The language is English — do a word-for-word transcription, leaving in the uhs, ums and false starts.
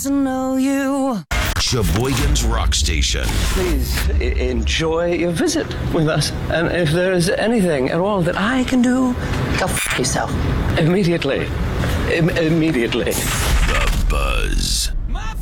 to know you. Sheboygan's Rock Station. Please I- enjoy your visit with us. And if there is anything at all that I can do, Go f*** yourself. immediately. Im- immediately. The Buzz.